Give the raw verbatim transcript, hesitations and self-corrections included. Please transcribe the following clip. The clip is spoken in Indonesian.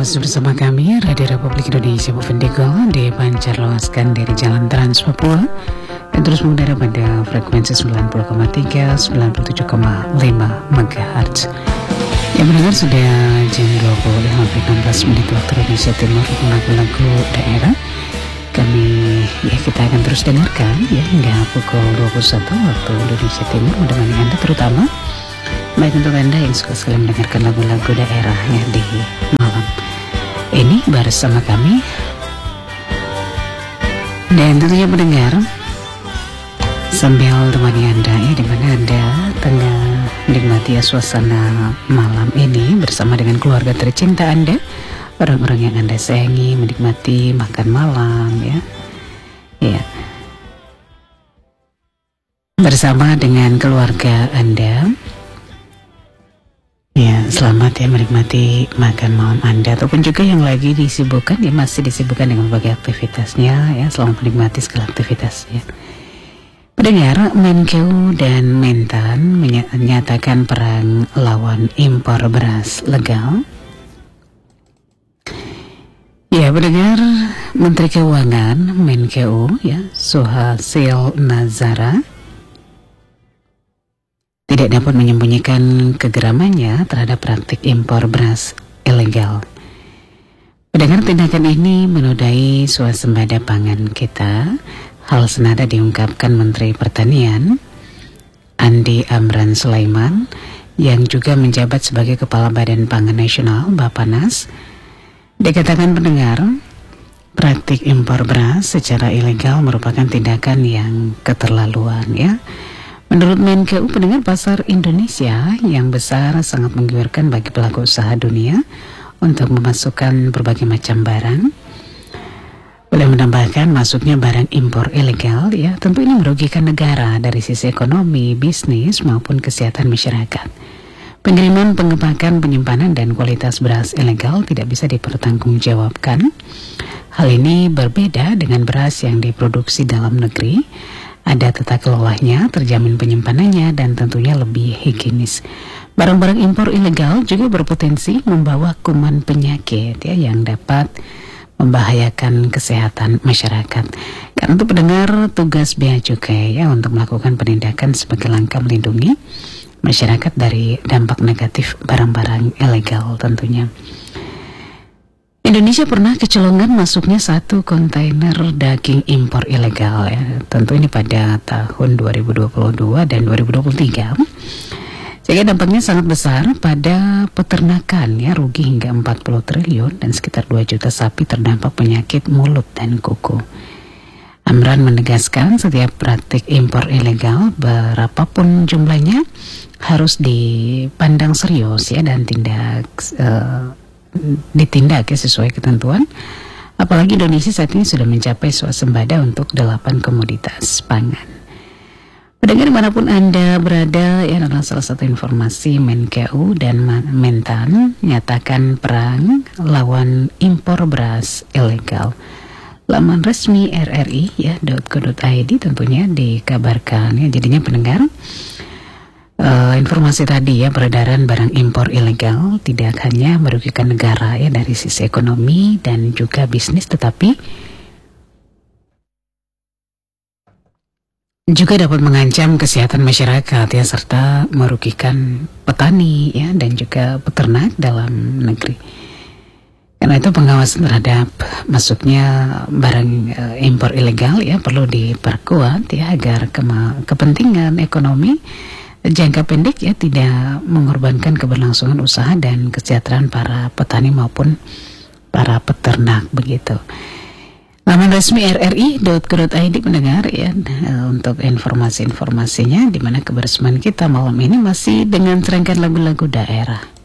masih bersama kami Radio Republik Indonesia Movendigo di pancar luaskan dari Jalan Trans Papua dan terus mengudara pada frekuensi sembilan puluh koma tiga, sembilan puluh tujuh koma lima megahertz. Yang mendengar sudah jam dua puluh lebih enam belas menit waktu Indonesia Timur, lagu-lagu daerah. Kami ya kita akan terus dengarkan ya hingga pukul dua puluh satu waktu Indonesia Timur, menemani Anda terutama baik untuk Anda yang suka sekali mendengarkan lagu-lagu daerahnya di malam ini bersama kami. Dan tentunya mendengar sambil temani Anda ya, dimana Anda tengah menikmati suasana malam ini bersama dengan keluarga tercinta Anda, orang-orang yang Anda sayangi, menikmati makan malam ya. Ya. Bersama dengan keluarga Anda. Ya, selamat ya menikmati makan malam Anda, ataupun juga yang lagi disibukkan ya, masih disibukkan dengan berbagai aktivitasnya ya. Selamat menikmati segala aktivitasnya. Pendengar, Menkeu dan Mentan menyatakan perang lawan impor beras legal. Ya, pendengar, Menteri Keuangan Menkeu ya, Suhasil Nazara tidak dapat menyembunyikan kegeramannya terhadap praktik impor beras ilegal. Pendengar, tindakan ini menodai swasembada pangan kita. Hal senada diungkapkan Menteri Pertanian Andi Amran Sulaiman yang juga menjabat sebagai Kepala Badan Pangan Nasional Bappenas. Dikatakan pendengar, praktik impor beras secara ilegal merupakan tindakan yang keterlaluan ya. Menurut Menkeu, pendengar, pasar Indonesia yang besar sangat menggiurkan bagi pelaku usaha dunia untuk memasukkan berbagai macam barang. Boleh menambahkan masuknya barang impor ilegal ya, tentu ini merugikan negara dari sisi ekonomi, bisnis maupun kesehatan masyarakat. Pengiriman, pengepakan, penyimpanan dan kualitas beras ilegal tidak bisa dipertanggungjawabkan. Hal ini berbeda dengan beras yang diproduksi dalam negeri. Ada tata kelolanya, terjamin penyimpanannya, dan tentunya lebih higienis. Barang-barang impor ilegal juga berpotensi membawa kuman penyakit ya, yang dapat membahayakan kesehatan masyarakat. Karena itu pendengar, tugas Bea Cukai ya untuk melakukan penindakan sebagai langkah melindungi masyarakat dari dampak negatif barang-barang ilegal tentunya. Indonesia pernah kecolongan masuknya satu kontainer daging impor ilegal ya. Tentu ini pada tahun dua ribu dua puluh dua dan dua ribu dua puluh tiga. Sehingga dampaknya sangat besar pada peternakan ya, rugi hingga empat puluh triliun dan sekitar dua juta sapi terdampak penyakit mulut dan kuku. Amran menegaskan setiap praktik impor ilegal berapapun jumlahnya harus dipandang serius ya dan tindak uh, ditindak ya sesuai ketentuan. Apalagi Indonesia saat ini sudah mencapai swasembada untuk delapan komoditas pangan. Pendengar dimanapun Anda berada, ya adalah salah satu informasi Menkeu dan Mentan nyatakan perang lawan impor beras ilegal. Laman resmi R R I ya .co.id tentunya dikabarkan ya, jadinya pendengar, Uh, informasi tadi ya, peredaran barang impor ilegal tidak hanya merugikan negara ya dari sisi ekonomi dan juga bisnis, tetapi juga dapat mengancam kesehatan masyarakat ya, serta merugikan petani ya dan juga peternak dalam negeri. Karena itu pengawasan terhadap masuknya barang uh, impor ilegal ya perlu diperkuat ya agar kema- kepentingan ekonomi jangka pendek ya tidak mengorbankan keberlangsungan usaha dan kesejahteraan para petani maupun para peternak begitu. Laman resmi R R I .co.id mendengar ya untuk informasi-informasinya, di mana kebersamaan kita malam ini masih dengan serangkaian lagu-lagu daerah.